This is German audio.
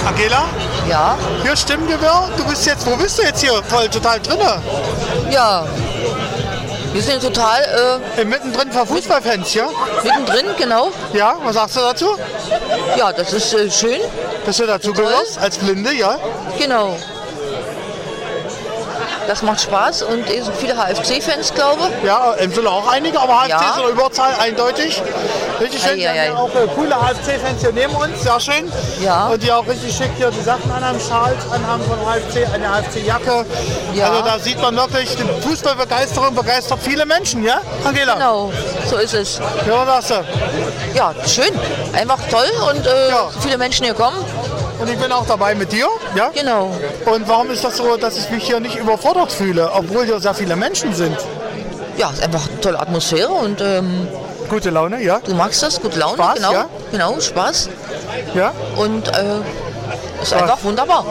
Angela? Ja, Hier Stimmgewirr. Wo bist du jetzt hier? Total drinne. ja. Wir sind total Mittendrin für Fußballfans, ja? mittendrin, genau. Ja, was sagst du dazu? Ja, das ist schön, Dass du dazu gehörst, als Blinde, ja? genau. Das macht Spaß und es sind viele HFC-Fans, glaube ich. Ja, Emsel auch einige, aber HFC Ja. ist in der Überzahl eindeutig. Richtig schön, wir haben ja auch coole HFC-Fans hier neben uns, sehr schön. Ja. Und die auch richtig schick hier die Sachen anhaben, Schals anhaben von HFC, eine HFC-Jacke. Ja. Also da sieht man wirklich, die Fußballbegeisterung begeistert viele Menschen, ja, Angela? Genau, so ist es. Ja, was sagst du? Ja, schön, einfach toll und Ja. viele Menschen hier kommen. Und ich bin auch dabei mit dir, ja? Genau. Und warum ist das so, dass ich mich hier nicht überfordert fühle, obwohl hier sehr viele Menschen sind? Ja, es ist einfach eine tolle Atmosphäre und Gute Laune, ja? du magst das, gute Laune, Spaß, genau. ja? Genau, Spaß. Ja? Und ist einfach wunderbar.